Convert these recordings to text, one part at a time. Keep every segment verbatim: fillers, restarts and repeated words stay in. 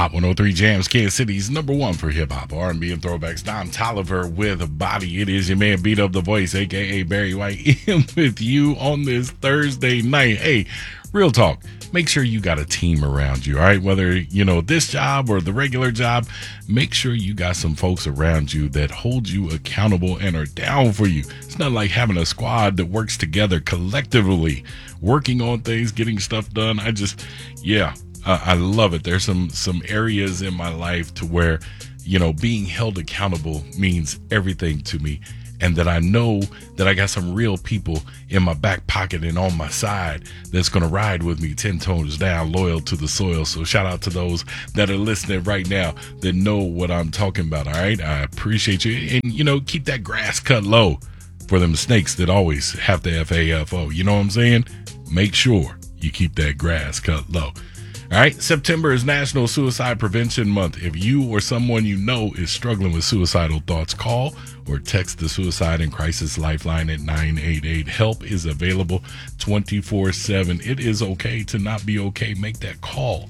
Hot one oh three Jams, Kansas City's number one for hip-hop, R and B, and throwbacks. Don Toliver with a body. It is your man, Beat Up the Voice, a k a. Barry White, in with you on this Thursday night. Hey, real talk. Make sure you got a team around you, all right? Whether, you know, this job or the regular job, make sure you got some folks around you that hold you accountable and are down for you. It's not like having a squad that works together collectively, working on things, getting stuff done. I just, yeah. Uh, I love it. There's some some areas in my life to where, you know, being held accountable means everything to me, and that I know that I got some real people in my back pocket and on my side that's going to ride with me ten toes down, loyal to the soil. So shout out to those that are listening right now that know what I'm talking about. All right. I appreciate you. And, you know, keep that grass cut low for them snakes that always have the F A F O. You know what I'm saying? Make sure you keep that grass cut low. All right, September is National Suicide Prevention Month. If you or someone you know is struggling with suicidal thoughts, call or text the Suicide and Crisis Lifeline at nine eight eight. Help is available twenty-four seven. It is okay to not be okay. Make that call.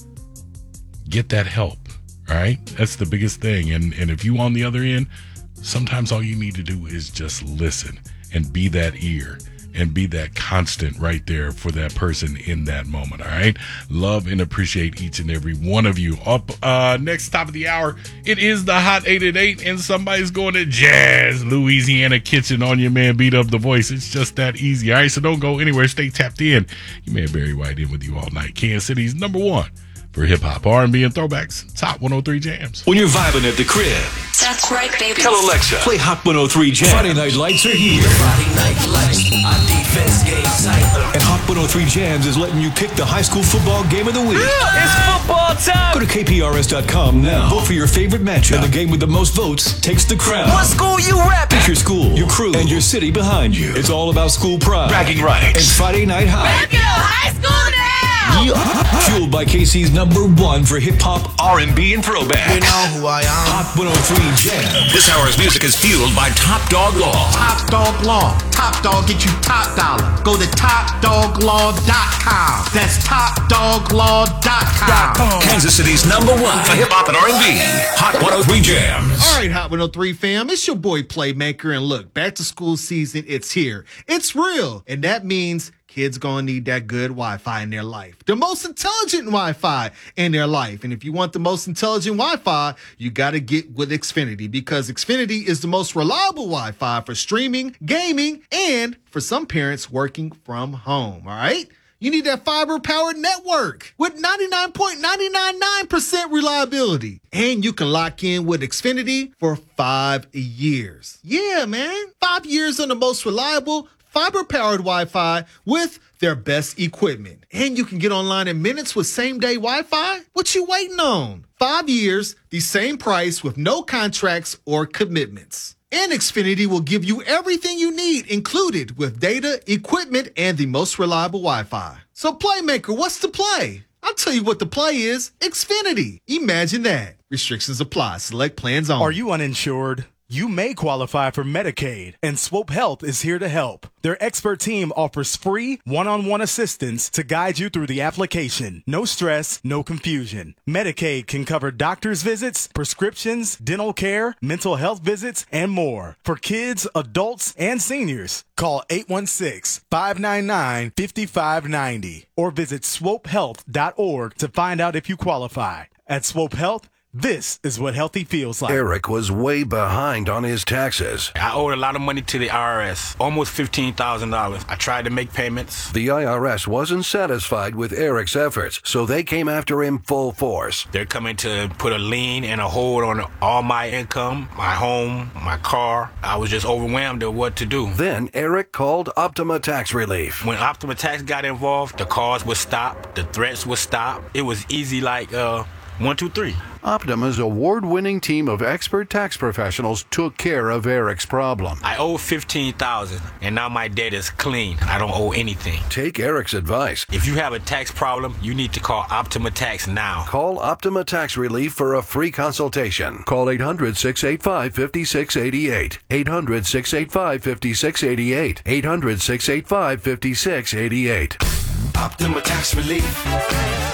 Get that help, all right? That's the biggest thing. And, and if you on the other end, sometimes all you need to do is just listen and be that ear. And be that constant right there for that person in that moment, all right? Love and appreciate each and every one of you. Up uh, next top of the hour, it is the Hot eight at eight, and somebody's going to Jazz Louisiana Kitchen on your man, Beat Up the Voice. It's just that easy, all right? So don't go anywhere. Stay tapped in. Your man Barry White in with you all night. Kansas City's number one for hip-hop, R and B, and throwbacks. Top one oh three Jams. When you're vibing at the crib, that's right, baby. Tell Alexa, play Hot one oh three Jams. Friday Night Lights are here. Friday Night Lights, our defense game tight. And Hot one oh three Jams is letting you pick the high school football game of the week. Yeah, it's football time. Go to K P R S dot com now. Vote for your favorite matchup. And the game with the most votes takes the crown. What school you rep? Pick your school, your crew, and your city behind you. It's all about school pride, bragging rights, and Friday Night High. Back in high school now. Yeah. Fueled by K C's number one for hip-hop, R and B, and throwback. You know who I am. Hot one oh three Jams. This hour's music is fueled by Top Dog Law. Top Dog Law. Top Dog get you top dollar. Go to top dog law dot com. That's top dog law dot com. Kansas City's number one for hip-hop and R and B. Hot one oh three Jams. All right, Hot one oh three fam. It's your boy Playmaker. And look, back to school season, it's here. It's real. And that means kids gonna need that good Wi-Fi in their life. The most intelligent Wi-Fi in their life. And if you want the most intelligent Wi-Fi, you gotta get with Xfinity, because Xfinity is the most reliable Wi-Fi for streaming, gaming, and for some parents working from home, all right? You need that fiber-powered network with ninety-nine point nine nine nine percent reliability. And you can lock in with Xfinity for five years. Yeah, man. Five years on the most reliable fiber-powered Wi-Fi with their best equipment. And you can get online in minutes with same-day Wi-Fi. What you waiting on? Five years, the same price with no contracts or commitments. And Xfinity will give you everything you need, included with data, equipment, and the most reliable Wi-Fi. So Playmaker, what's the play? I'll tell you what the play is. Xfinity. Imagine that. Restrictions apply. Select plans only. Are you uninsured? You may qualify for Medicaid, and Swope Health is here to help. Their expert team offers free one-on-one assistance to guide you through the application. No stress, no confusion. Medicaid can cover doctor's visits, prescriptions, dental care, mental health visits, and more. For kids, adults, and seniors, call eight one six, five nine nine, five five nine zero or visit swope health dot org to find out if you qualify. At Swope Health, this is what healthy feels like. Eric was way behind on his taxes. I owed a lot of money to the I R S, almost fifteen thousand dollars. I tried to make payments. The I R S wasn't satisfied with Eric's efforts, so they came after him full force. They're coming to put a lien and a hold on all my income, my home, my car. I was just overwhelmed at what to do. Then Eric called Optima Tax Relief. When Optima Tax got involved, the calls would stop, the threats would stop. It was easy like, uh, one, two, three. Optima's award-winning team of expert tax professionals took care of Eric's problem. I owe fifteen thousand dollars, and now my debt is clean. I don't owe anything. Take Eric's advice. If you have a tax problem, you need to call Optima Tax now. Call Optima Tax Relief for a free consultation. Call eight hundred, six eight five, five six eight eight. eight hundred, six eight five, five six eight eight. eight hundred, six eight five, five six eight eight. Optima Tax Relief.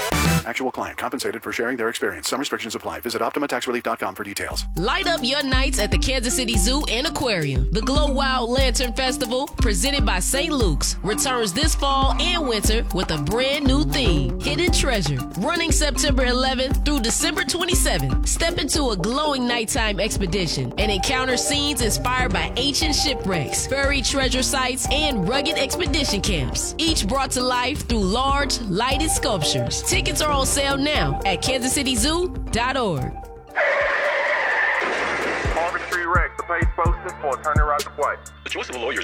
Actual client compensated for sharing their experience. Some restrictions apply. Visit Optima Tax Relief dot com for details. Light up your nights at the Kansas City Zoo and Aquarium. The Glow Wild Lantern Festival, presented by Saint Luke's, returns this fall and winter with a brand new theme, Hidden Treasure. Running September eleventh through December twenty-seventh, step into a glowing nighttime expedition and encounter scenes inspired by ancient shipwrecks, buried treasure sites, and rugged expedition camps. Each brought to life through large, lighted sculptures. Tickets are on sale now at kansas city zoo dot org. Harvard Street Rex, the page posted for attorney right to play. The choice of a lawyer is